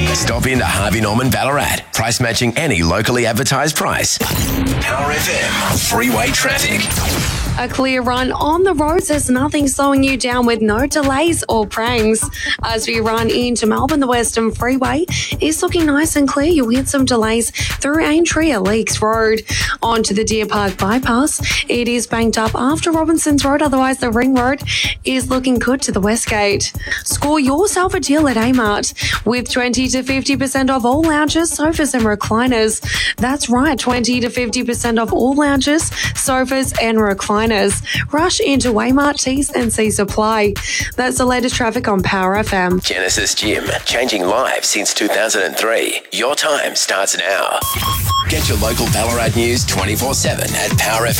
Stop into Harvey Norman Ballarat. Price matching any locally advertised price. Power FM. Freeway traffic. A clear run on the roads. There's nothing slowing you down with no delays or prangs. As we run into Melbourne, the Western Freeway is looking nice and clear. You'll hit some delays through Aintree at Leaks Road onto the Deer Park bypass. It is banked up after Robinson's Road. Otherwise, the Ring Road is looking good to the Westgate. Score yourself a deal at Amart with 20 to 50% off all lounges, sofas and recliners. That's right, 20 to 50% off all lounges, sofas and recliners. Rush into Waymart, T's and C Supply. That's the latest traffic on Power FM. Genesis Gym, changing lives since 2003. Your time starts now. Get your local Ballarat news 24/7 at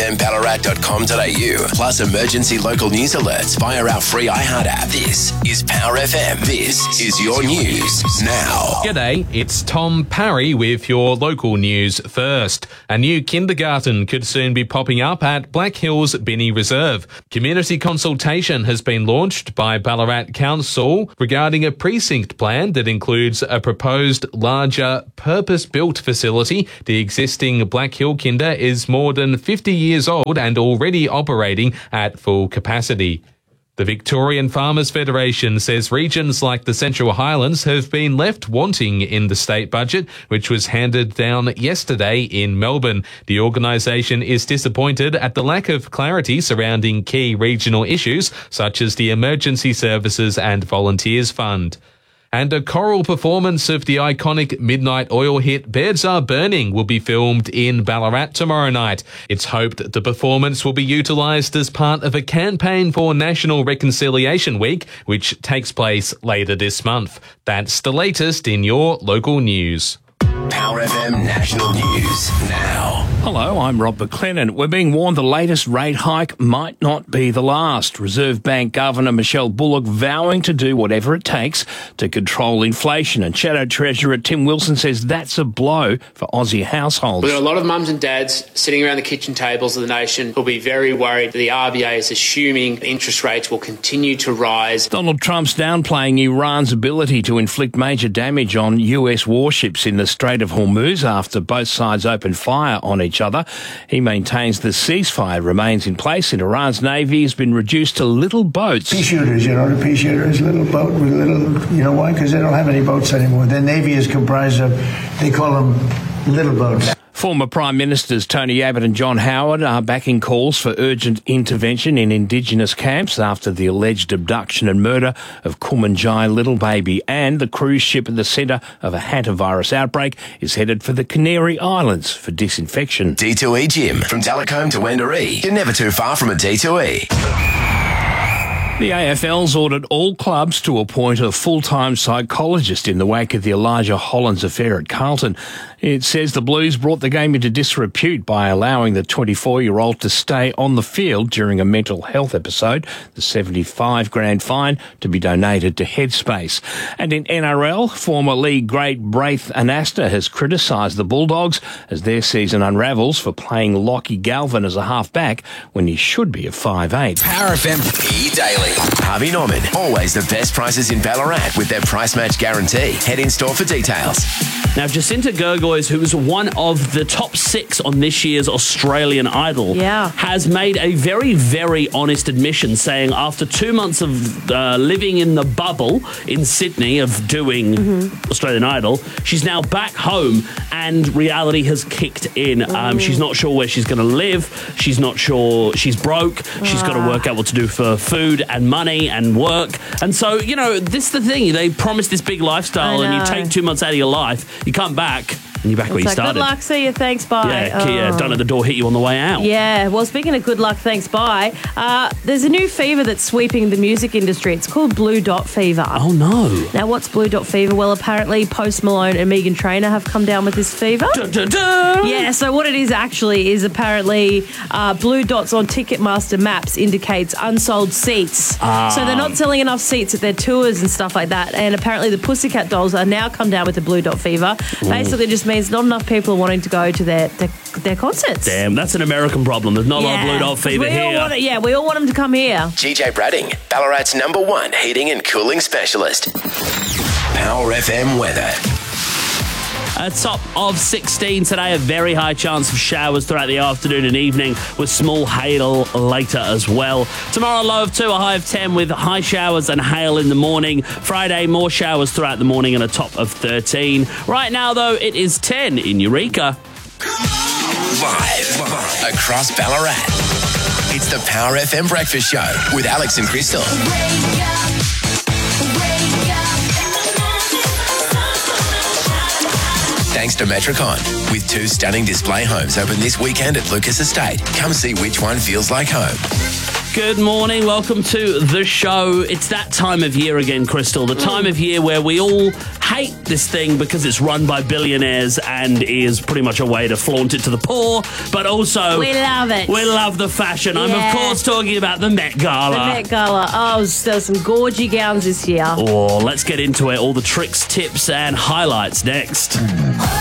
powerfmballarat.com.au. Plus emergency local news alerts via our free iHeart app. This is Power FM. This is your news now. G'day, it's Tom Parry with your local news first. A new kindergarten could soon be popping up at Black Hills Binney Reserve. Community consultation has been launched by Ballarat Council regarding a precinct plan that includes a proposed larger purpose-built facility. The existing Black Hill Kinder is more than 50 years old and already operating at full capacity. The Victorian Farmers Federation says regions like the Central Highlands have been left wanting in the state budget, which was handed down yesterday in Melbourne. The organisation is disappointed at the lack of clarity surrounding key regional issues, such as the Emergency Services and Volunteers Fund. And a choral performance of the iconic Midnight Oil hit Beds Are Burning will be filmed in Ballarat tomorrow night. It's hoped the performance will be utilised as part of a campaign for National Reconciliation Week, which takes place later this month. That's the latest in your local news. Power FM National News now. Hello, I'm Rob McLennan. We're being warned the latest rate hike might not be the last. Reserve Bank Governor Michelle Bullock vowing to do whatever it takes to control inflation. And Shadow Treasurer Tim Wilson says that's a blow for Aussie households. There are a lot of mums and dads sitting around the kitchen tables of the nation who'll be very worried that the RBA is assuming interest rates will continue to rise. Donald Trump's downplaying Iran's ability to inflict major damage on US warships in the Strait of Hormuz after both sides opened fire on each other. He maintains the ceasefire remains in place and Iran's navy has been reduced to little boats. Pea shooters, the pea shooters, little boat with little, why? Because they don't have any boats anymore. Their navy is comprised of, they call them little boats. Former Prime Ministers Tony Abbott and John Howard are backing calls for urgent intervention in Indigenous camps after the alleged abduction and murder of Kumanjai little baby. And the cruise ship at the centre of a hantavirus outbreak is headed for the Canary Islands for disinfection. D2E Gym, from Delacombe to Wendouree. You're never too far from a D2E. The AFL's ordered all clubs to appoint a full-time psychologist in the wake of the Elijah Hollands affair at Carlton. It says the Blues brought the game into disrepute by allowing the 24-year-old to stay on the field during a mental health episode, the $75 grand fine to be donated to Headspace. And in NRL, former league great Braith Anasta has criticised the Bulldogs as their season unravels for playing Lockie Galvin as a half-back when he should be a 5'8". Power FM E-Daily. Harvey Norman, always the best prices in Ballarat with their price match guarantee. Head in store for details. Now, Jacinta Gergois, who was one of the top 6 on this year's Australian Idol, has made a very, very honest admission saying after 2 months of living in the bubble in Sydney of doing Australian Idol, she's now back home and reality has kicked in. She's not sure where she's going to live. She's not sure. She's broke. She's got to work out what to do for food and money and work. And so, this is the thing. They promise this big lifestyle and you take 2 months out of your life, you come back and you're back where you started. Good luck, see you, thanks, bye. Don't let the door hit you on the way out. Yeah, well, speaking of good luck, thanks, bye, there's a new fever that's sweeping the music industry. It's called Blue Dot Fever. Oh, no. Now, what's Blue Dot Fever? Well, apparently Post Malone and Meghan Trainor have come down with this fever. Yeah, so what it is actually is apparently blue dots on Ticketmaster maps indicates unsold seats. So they're not selling enough seats at their tours and stuff like that. And apparently the Pussycat Dolls are now come down with the Blue Dot Fever. Basically just means not enough people are wanting to go to their concerts. Damn, that's an American problem. There's not a lot of Blue Dot Fever here. We all want them to come here. GJ Bradding, Ballarat's #1 heating and cooling specialist. Power FM weather. A top of 16 today, a very high chance of showers throughout the afternoon and evening with small hail later as well. Tomorrow, low of 2, a high of 10 with high showers and hail in the morning. Friday, more showers throughout the morning and a top of 13. Right now, though, it is 10 in Eureka. Live across Ballarat. It's the Power FM Breakfast Show with Alex and Crystal. Thanks to Metricon. With 2 stunning display homes open this weekend at Lucas Estate. Come see which one feels like home. Good morning. Welcome to the show. It's that time of year again, Crystal. The time of year where we all hate this thing because it's run by billionaires and is pretty much a way to flaunt it to the poor, but also We love it. we love the fashion. I'm, of course, talking about the Met Gala. The Met Gala. Oh, there's some gorgy gowns this year. Oh, let's get into it. All the tricks, tips, and highlights next.